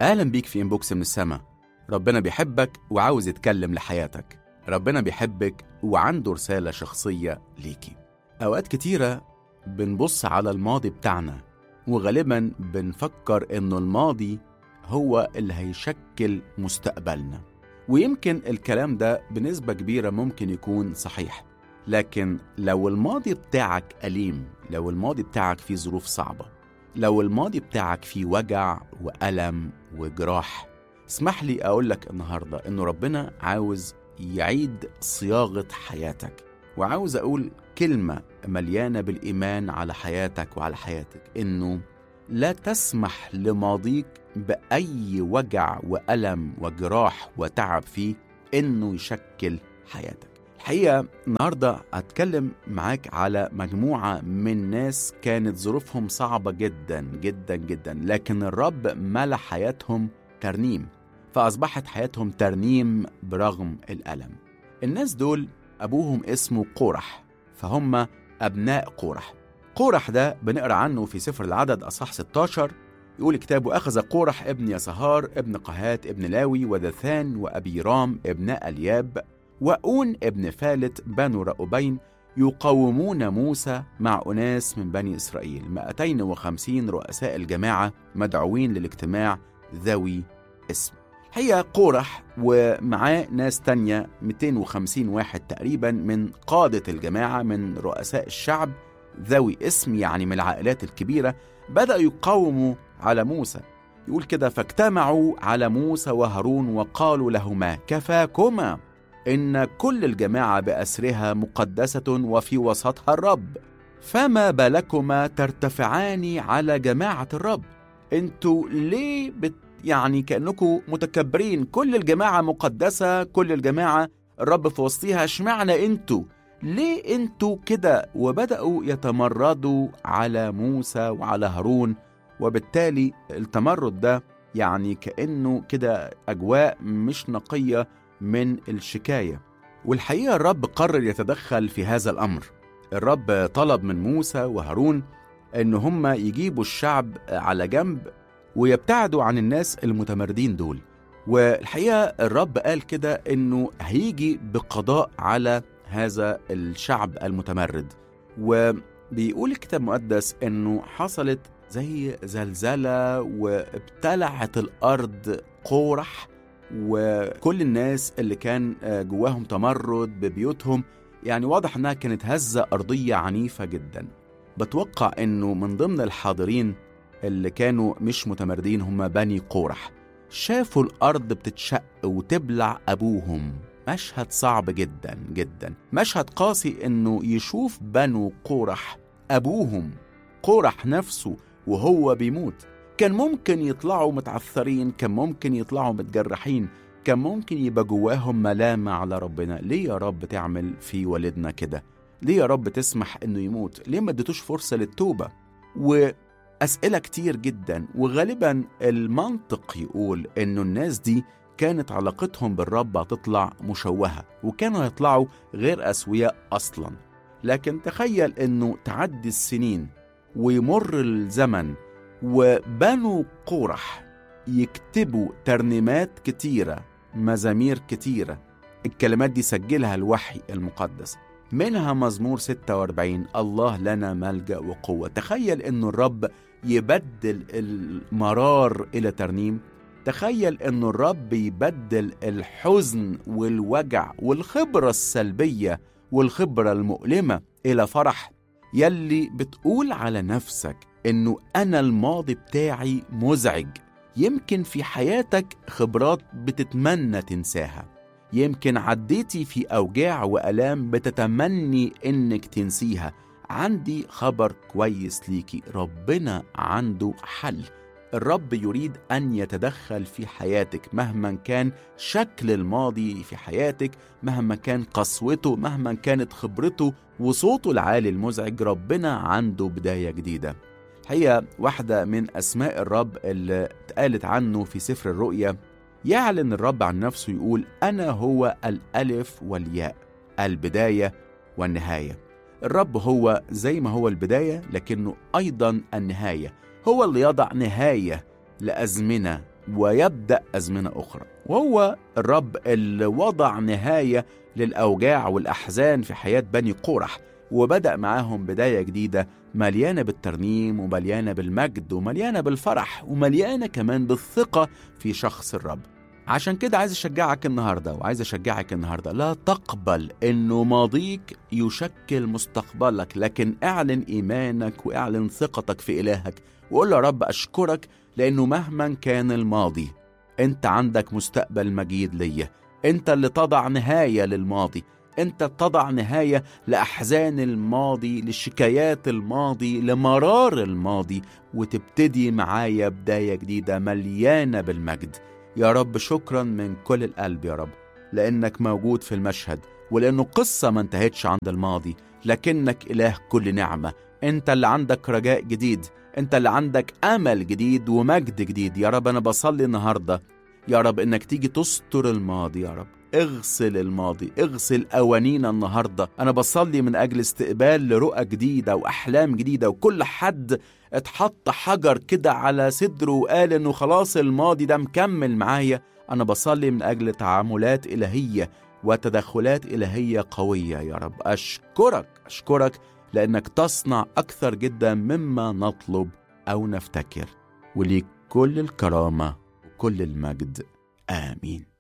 أهلا بيك في إنبوكس من السما. ربنا بيحبك وعاوز يتكلم لحياتك. ربنا بيحبك وعنده رسالة شخصية ليكي. أوقات كتيرة بنبص على الماضي بتاعنا وغالبا بنفكر إنه الماضي هو اللي هيشكل مستقبلنا، ويمكن الكلام ده بنسبة كبيرة ممكن يكون صحيح. لكن لو الماضي بتاعك أليم، لو الماضي بتاعك فيه ظروف صعبة، لو الماضي بتاعك فيه وجع وألم وجراح، اسمح لي أقولك النهاردة إنه ربنا عاوز يعيد صياغة حياتك، وعاوز أقول كلمة مليانة بالإيمان على حياتك وعلى حياتك، إنه لا تسمح لماضيك بأي وجع وألم وجراح وتعب فيه إنه يشكل حياتك. الحقيقة النهاردة هتكلم معاك على مجموعة من ناس كانت ظروفهم صعبة جدا جدا جدا، لكن الرب ملأ حياتهم ترنيم، فأصبحت حياتهم ترنيم برغم الألم. الناس دول أبوهم اسمه قورح، فهم أبناء قورح. قورح ده بنقرأ عنه في سفر العدد أصحاح 16. يقول كتابه: أخذ قورح ابن يسهار ابن قهات ابن لاوي ودثان وأبيرام ابن الياب وأون ابن فالت بنو رأوبين يقاومون موسى مع أناس من بني إسرائيل 250 رؤساء الجماعة مدعوين للاجتماع ذوي اسم. هي قورح ومعاه ناس تانية 250 واحد تقريبا من قادة الجماعة من رؤساء الشعب ذوي اسم، يعني من العائلات الكبيرة، بدأوا يقاوموا على موسى. يقول كده: فاجتمعوا على موسى وهارون وقالوا لهما: كفاكما، إن كل الجماعة بأسرها مقدسة وفي وسطها الرب، فما بالكما ترتفعان على جماعة الرب؟ انتوا ليه يعني كأنكم متكبرين؟ كل الجماعة مقدسة، كل الجماعة الرب في وسطها، اشمعنى انتوا؟ ليه انتوا كده؟ وبدأوا يتمردوا على موسى وعلى هارون، وبالتالي التمرد ده يعني كأنه كده أجواء مش نقية من الشكاية. والحقيقة الرب قرر يتدخل في هذا الأمر. الرب طلب من موسى وهارون إن هم يجيبوا الشعب على جنب ويبتعدوا عن الناس المتمردين دول. والحقيقة الرب قال كده إنه هيجي بقضاء على هذا الشعب المتمرد. وبيقول الكتاب المقدس إنه حصلت زي زلزلة وابتلعت الأرض قورح وكل الناس اللي كان جواهم تمرد ببيوتهم. يعني واضح انها كانت هزة أرضية عنيفة جدا. بتوقع انه من ضمن الحاضرين اللي كانوا مش متمردين هم بني قورح، شافوا الأرض بتتشق وتبلع أبوهم. مشهد صعب جدا جدا، مشهد قاسي انه يشوف بنو قورح أبوهم قورح نفسه وهو بيموت. كان ممكن يطلعوا متعثرين، كان ممكن يطلعوا متجرحين، كان ممكن يبقى جواهم ملامة على ربنا. ليه يا رب تعمل في والدنا كده؟ ليه يا رب تسمح انه يموت؟ ليه ما اديتوش فرصة للتوبة؟ وأسئلة كتير جدا. وغالبا المنطق يقول انه الناس دي كانت علاقتهم بالرب هتطلع مشوهة، وكانوا يطلعوا غير أسوياء أصلا. لكن تخيل انه تعدي السنين ويمر الزمن وبنو قورح يكتبوا ترنيمات كتيرة، مزامير كتيرة. الكلمات دي سجلها الوحي المقدس، منها مزمور 46: الله لنا ملجأ وقوة. تخيل إنه الرب يبدل المرار إلى ترنيم. تخيل إنه الرب يبدل الحزن والوجع والخبرة السلبية والخبرة المؤلمة إلى فرح. يلي بتقول على نفسك إنه أنا الماضي بتاعي مزعج، يمكن في حياتك خبرات بتتمنى تنساها، يمكن عديتي في أوجاع وألام بتتمني إنك تنسيها. عندي خبر كويس ليكي، ربنا عنده حل. الرب يريد أن يتدخل في حياتك مهما كان شكل الماضي في حياتك، مهما كان قسوته، مهما كانت خبرته وصوته العالي المزعج. ربنا عنده بداية جديدة. هي واحدة من أسماء الرب اللي اتقالت عنه في سفر الرؤيا. يعلن الرب عن نفسه يقول: أنا هو الألف والياء، البداية والنهاية. الرب هو زي ما هو البداية لكنه أيضا النهاية. هو اللي يضع نهاية لأزمنة ويبدأ أزمنة أخرى. وهو الرب اللي وضع نهاية للأوجاع والأحزان في حياة بني قورح، وبدأ معاهم بداية جديدة مليانة بالترنيم ومليانة بالمجد ومليانة بالفرح ومليانة كمان بالثقة في شخص الرب. عشان كده عايز أشجعك النهاردة وعايز أشجعك النهاردة، لا تقبل إنه ماضيك يشكل مستقبلك، لكن اعلن إيمانك واعلن ثقتك في إلهك وقول له: رب أشكرك لأنه مهما كان الماضي أنت عندك مستقبل مجيد ليا. أنت اللي تضع نهاية للماضي، أنت تضع نهاية لأحزان الماضي، لشكايات الماضي، لمرار الماضي، وتبتدي معايا بداية جديدة مليانة بالمجد. يا رب شكرا من كل القلب يا رب، لأنك موجود في المشهد، ولأنه قصة ما انتهتش عند الماضي، لكنك إله كل نعمة. أنت اللي عندك رجاء جديد، أنت اللي عندك أمل جديد ومجد جديد. يا رب أنا بصلي النهاردة يا رب إنك تيجي تستر الماضي، يا رب اغسل الماضي، اغسل أوانينا النهاردة. أنا بصلي من أجل استقبال لرؤى جديدة وأحلام جديدة، وكل حد اتحط حجر كده على صدره وقال إنه خلاص الماضي ده مكمل معايا، أنا بصلي من أجل تعاملات إلهية وتدخلات إلهية قوية. يا رب أشكرك لأنك تصنع أكثر جدا مما نطلب أو نفتكر، وليك كل الكرامة وكل المجد. آمين.